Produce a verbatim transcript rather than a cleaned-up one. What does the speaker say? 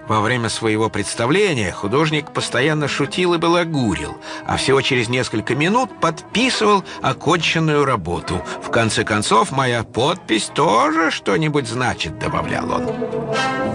Во время своего представления художник постоянно шутил и балагурил, а всего через несколько минут подписывал оконченную работу. В конце концов, моя подпись тоже что-нибудь значит, добавлял он.